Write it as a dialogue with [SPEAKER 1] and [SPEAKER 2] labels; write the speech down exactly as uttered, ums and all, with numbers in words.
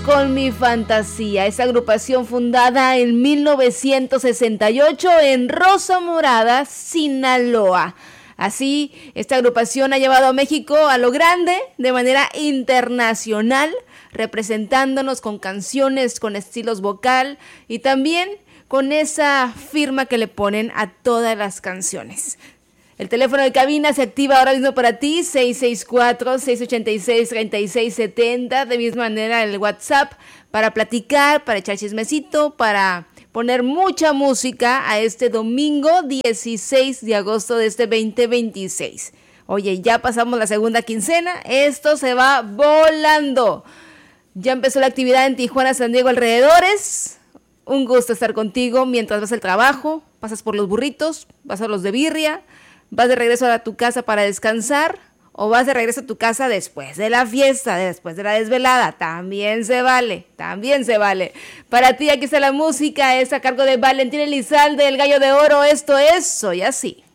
[SPEAKER 1] Con mi fantasía, esa agrupación fundada en mil novecientos sesenta y ocho en Rosa Morada, Sinaloa. Así, esta agrupación ha llevado a México a lo grande de manera internacional, representándonos con canciones, con estilos vocal y también con esa firma que le ponen a todas las canciones. El teléfono de cabina se activa ahora mismo para ti, seis seis cuatro, seis ocho seis, tres seis siete cero. De misma manera el WhatsApp para platicar, para echar chismecito, para poner mucha música a este domingo dieciséis de agosto de este veinte veintiséis. Oye, ya pasamos la segunda quincena, esto se va volando. Ya empezó la actividad en Tijuana, San Diego, alrededores. Un gusto estar contigo mientras vas al trabajo, pasas por los burritos, vas a los de birria. ¿Vas de regreso a tu casa para descansar o vas de regreso a tu casa después de la fiesta, después de la desvelada? También se vale, también se vale. Para ti aquí está la música, es a cargo de Valentín Elizalde, el Gallo de Oro. Esto es Soy Así.